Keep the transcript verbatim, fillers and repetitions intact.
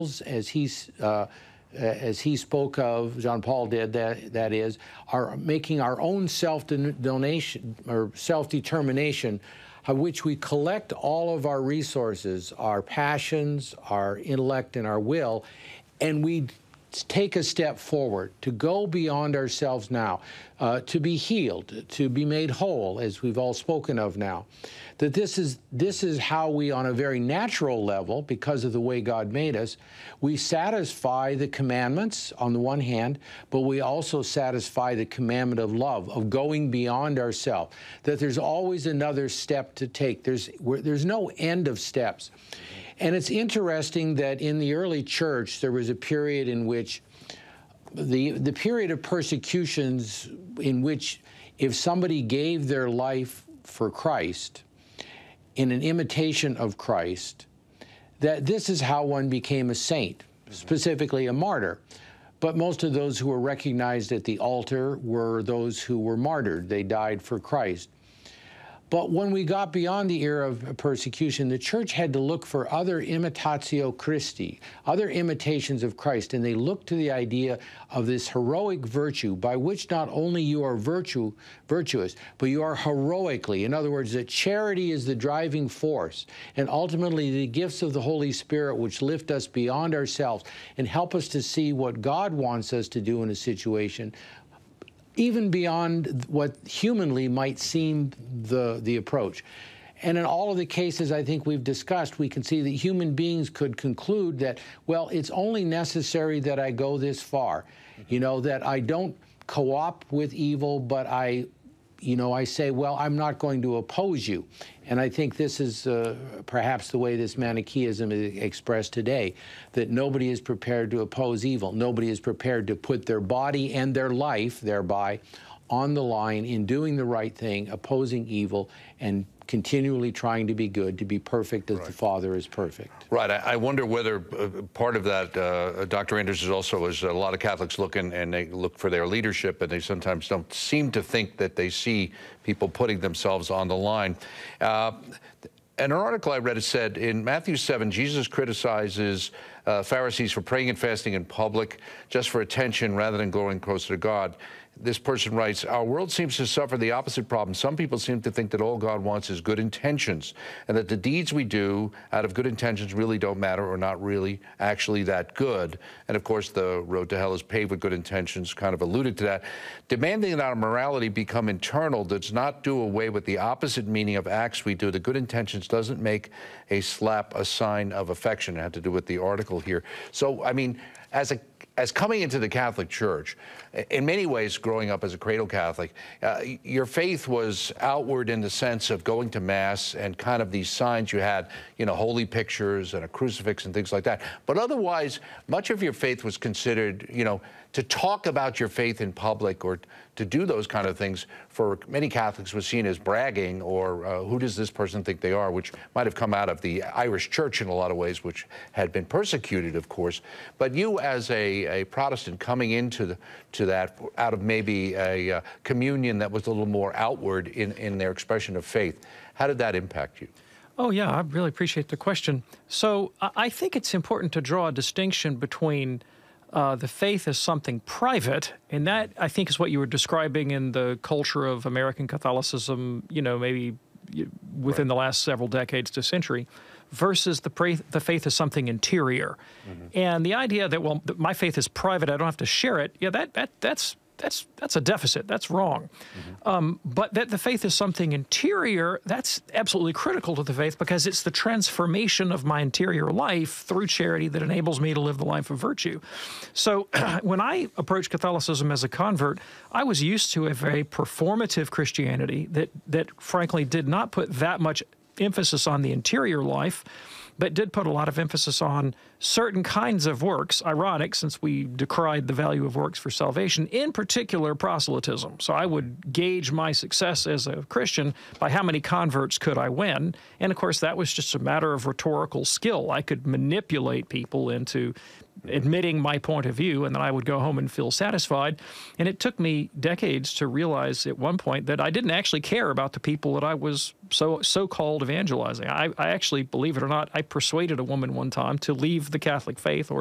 as he's uh, as he spoke of, John Paul did, that that is, are making our own self-donation or self-determination, of which we collect all of our resources, our passions, our intellect, and our will, and we take a step forward, to go beyond ourselves now, uh, to be healed, to be made whole, as we've all spoken of now. That this is, this is how we, on a very natural level, because of the way God made us, we satisfy the commandments on the one hand, but we also satisfy the commandment of love, of going beyond ourselves. That there's always another step to take. There's, there's no end of steps. And it's interesting that in the early church, there was a period in which the, the period of persecutions in which if somebody gave their life for Christ in an imitation of Christ, that this is how one became a saint, specifically a martyr. But most of those who were recognized at the altar were those who were martyred. They died for Christ. But when we got beyond the era of persecution, the church had to look for other imitatio Christi, other imitations of Christ, and they looked to the idea of this heroic virtue by which not only you are virtue, virtuous, but you are heroically. In other words, that charity is the driving force, and ultimately the gifts of the Holy Spirit which lift us beyond ourselves and help us to see what God wants us to do in a situation, even beyond what humanly might seem the, the approach. And in all of the cases I think we've discussed, we can see that human beings could conclude that, well, it's only necessary that I go this far. You know, that I don't co-opt with evil, but I, you know, I say, well, I'm not going to oppose you. And I think this is uh, perhaps the way this Manichaeism is expressed today, that nobody is prepared to oppose evil. Nobody is prepared to put their body and their life thereby on the line in doing the right thing, opposing evil, and continually trying to be good, to be perfect as right. the Father is perfect. Right. I, I wonder whether uh, part of that, uh, Doctor Anders, is also is a lot of Catholics look in, and they look for their leadership, and they sometimes don't seem to think that they see people putting themselves on the line. Uh, an article I read, it said in Matthew seven, Jesus criticizes uh, Pharisees for praying and fasting in public just for attention rather than going closer to God. This person writes, our world seems to suffer the opposite problem. Some people seem to think that all God wants is good intentions, and that the deeds we do out of good intentions really don't matter or not really actually that good. And of course, the road to hell is paved with good intentions, kind of alluded to that. Demanding that our morality become internal does not do away with the opposite meaning of acts we do. The good intentions doesn't make a slap a sign of affection. It had to do with the article here. So, I mean, as a As coming into the Catholic Church, in many ways growing up as a cradle Catholic, uh, your faith was outward in the sense of going to Mass and kind of these signs you had, you know, holy pictures and a crucifix and things like that. But otherwise, much of your faith was considered, you know, to talk about your faith in public or to do those kind of things for many Catholics was seen as bragging, or uh, who does this person think they are, which might have come out of the Irish Church in a lot of ways, which had been persecuted, of course. But you as a, a Protestant coming into the, to that out of maybe a uh, communion that was a little more outward in, in their expression of faith, how did that impact you? Oh, yeah, I really appreciate the question. So I think it's important to draw a distinction between Uh, the faith as something private, and that, I think, is what you were describing in the culture of American Catholicism, you know, maybe within right. the last several decades to century, versus the, pra- the faith as something interior. Mm-hmm. And the idea that, well, my faith is private, I don't have to share it, yeah, that, that that's That's that's a deficit. That's wrong. Mm-hmm. um, but that the faith is something interior, that's absolutely critical to the faith, because it's the transformation of my interior life through charity that enables me to live the life of virtue. So when I approached Catholicism as a convert, I was used to a very performative Christianity that, that frankly did not put that much emphasis on the interior life, but did put a lot of emphasis on certain kinds of works. Ironic, since we decried the value of works for salvation, in particular proselytism. So I would gauge my success as a Christian by how many converts could I win. And of course, that was just a matter of rhetorical skill. I could manipulate people into admitting my point of view, and then I would go home and feel satisfied. And it took me decades to realize at one point that I didn't actually care about the people that I was so so-called evangelizing. I, I actually, believe it or not, I persuaded a woman one time to leave the Catholic faith or